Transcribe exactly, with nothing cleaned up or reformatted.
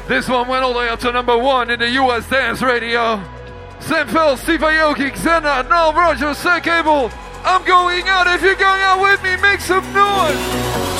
This one went all the way up to number one in the U S Dance Radio. Sam Phil, Steve Aoki, Xena, Noel Rogers, Sir Cable. I'm going out. If you're going out with me, make some noise.